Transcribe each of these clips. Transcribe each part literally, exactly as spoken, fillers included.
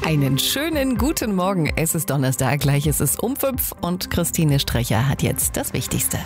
Einen schönen guten Morgen. Es ist Donnerstag, gleich ist es um fünf und Christine Strecher hat jetzt das Wichtigste.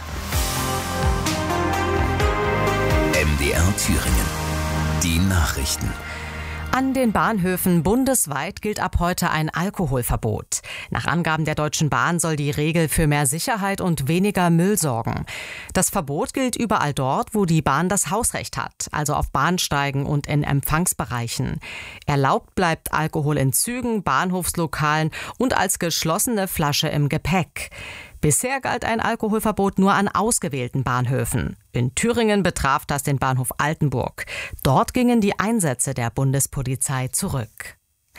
M D R Thüringen. Die Nachrichten. An den Bahnhöfen bundesweit gilt ab heute ein Alkoholverbot. Nach Angaben der Deutschen Bahn soll die Regel für mehr Sicherheit und weniger Müll sorgen. Das Verbot gilt überall dort, wo die Bahn das Hausrecht hat, also auf Bahnsteigen und in Empfangsbereichen. Erlaubt bleibt Alkohol in Zügen, Bahnhofslokalen und als geschlossene Flasche im Gepäck. Bisher galt ein Alkoholverbot nur an ausgewählten Bahnhöfen. In Thüringen betraf das den Bahnhof Altenburg. Dort gingen die Einsätze der Bundespolizei zurück.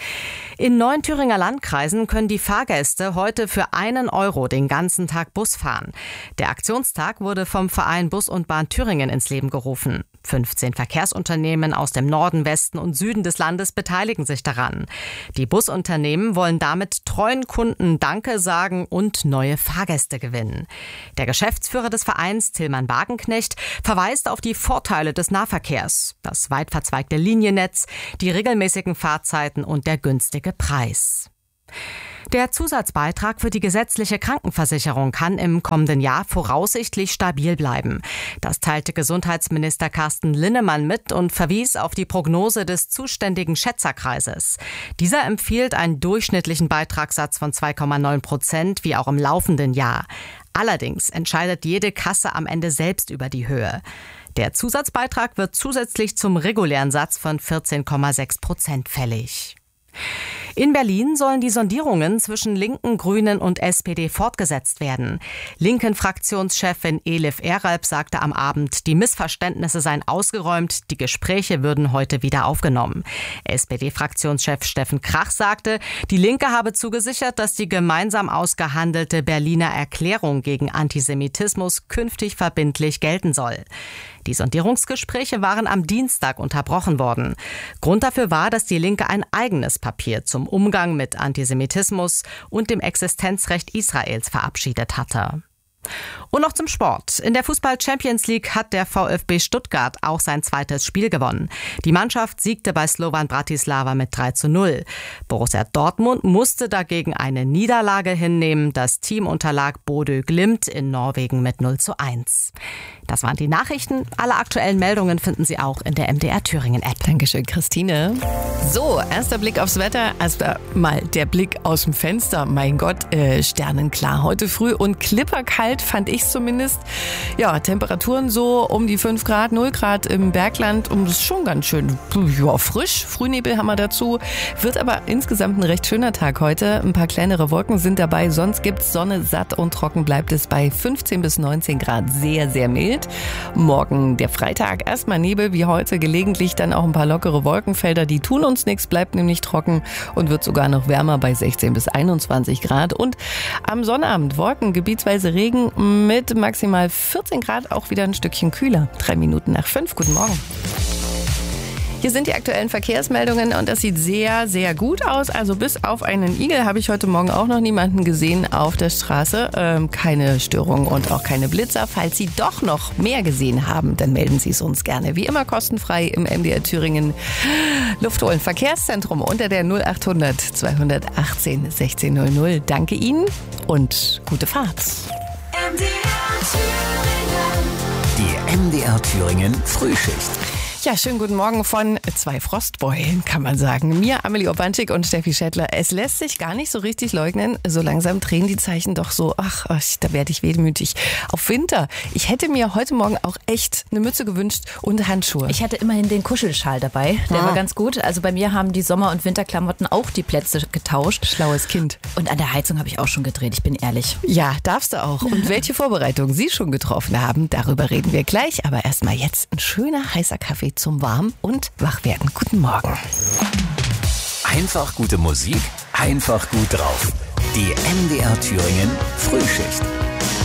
In neun Thüringer Landkreisen können die Fahrgäste heute für einen Euro den ganzen Tag Bus fahren. Der Aktionstag wurde vom Verein Bus und Bahn Thüringen ins Leben gerufen. fünfzehn Verkehrsunternehmen aus dem Norden, Westen und Süden des Landes beteiligen sich daran. Die Busunternehmen wollen damit treuen Kunden Danke sagen und neue Fahrgäste gewinnen. Der Geschäftsführer des Vereins, Tillmann Wagenknecht, verweist auf die Vorteile des Nahverkehrs, das weit verzweigte Liniennetz, die regelmäßigen Fahrzeiten und der günstige Preis. Der Zusatzbeitrag für die gesetzliche Krankenversicherung kann im kommenden Jahr voraussichtlich stabil bleiben. Das teilte Gesundheitsminister Carsten Linnemann mit und verwies auf die Prognose des zuständigen Schätzerkreises. Dieser empfiehlt einen durchschnittlichen Beitragssatz von zwei Komma neun Prozent wie auch im laufenden Jahr. Allerdings entscheidet jede Kasse am Ende selbst über die Höhe. Der Zusatzbeitrag wird zusätzlich zum regulären Satz von vierzehn Komma sechs Prozent fällig. In Berlin sollen die Sondierungen zwischen Linken, Grünen und S P D fortgesetzt werden. Linken-Fraktionschefin Elif Eralp sagte am Abend, die Missverständnisse seien ausgeräumt, die Gespräche würden heute wieder aufgenommen. S P D-Fraktionschef Steffen Krach sagte, die Linke habe zugesichert, dass die gemeinsam ausgehandelte Berliner Erklärung gegen Antisemitismus künftig verbindlich gelten soll. Die Sondierungsgespräche waren am Dienstag unterbrochen worden. Grund dafür war, dass die Linke ein eigenes Papier zum Umgang mit Antisemitismus und dem Existenzrecht Israels verabschiedet hatte. Und noch zum Sport. In der Fußball-Champions League hat der VfB Stuttgart auch sein zweites Spiel gewonnen. Die Mannschaft siegte bei Slovan Bratislava mit drei zu null. Borussia Dortmund musste dagegen eine Niederlage hinnehmen. Das Team unterlag Bodø Glimt in Norwegen mit null zu eins. Das waren die Nachrichten. Alle aktuellen Meldungen finden Sie auch in der M D R Thüringen App. Dankeschön, Christine. So, erster Blick aufs Wetter. Erst mal der Blick aus dem Fenster. Mein Gott, äh, sternenklar heute früh und klipperkalt fand ich zumindest. Ja, Temperaturen so um die fünf Grad, null Grad im Bergland. Und das ist schon ganz schön ja, frisch. Frühnebel haben wir dazu. Wird aber insgesamt ein recht schöner Tag heute. Ein paar kleinere Wolken sind dabei. Sonst gibt's Sonne, satt und trocken bleibt es bei fünfzehn bis neunzehn Grad. Sehr, sehr mild. Morgen der Freitag, erstmal Nebel wie heute, gelegentlich dann auch ein paar lockere Wolkenfelder, die tun uns nichts, bleibt nämlich trocken und wird sogar noch wärmer bei sechzehn bis einundzwanzig Grad. Und am Sonnabend Wolken, gebietsweise Regen mit maximal vierzehn Grad, auch wieder ein Stückchen kühler. Drei Minuten nach fünf, guten Morgen. Hier sind die aktuellen Verkehrsmeldungen und das sieht sehr, sehr gut aus. Also bis auf einen Igel habe ich heute Morgen auch noch niemanden gesehen auf der Straße. Ähm, keine Störungen und auch keine Blitzer. Falls Sie doch noch mehr gesehen haben, dann melden Sie es uns gerne. Wie immer kostenfrei im M D R Thüringen Luftholen Verkehrszentrum unter der null achthundert zweihundertachtzehn sechzehn null null. Danke Ihnen und gute Fahrt. M D R Thüringen. Die M D R Thüringen Frühschicht. Ja, schönen guten Morgen von zwei Frostbeulen, kann man sagen. Mir, Amelie Opanschik und Steffi Schettler. Es lässt sich gar nicht so richtig leugnen. So langsam drehen die Zeichen doch so, ach, ach da werde ich wehmütig. Auf Winter. Ich hätte mir heute Morgen auch echt eine Mütze gewünscht und Handschuhe. Ich hatte immerhin den Kuschelschal dabei. Der ah. war ganz gut. Also bei mir haben die Sommer- und Winterklamotten auch die Plätze getauscht. Schlaues Kind. Und an der Heizung habe ich auch schon gedreht, ich bin ehrlich. Ja, darfst du auch. Und welche Vorbereitungen Sie schon getroffen haben, darüber reden wir gleich. Aber erstmal jetzt ein schöner heißer Kaffee zum Warm und Wachwerden. Guten Morgen. Einfach gute Musik, einfach gut drauf. Die M D R Thüringen Frühschicht.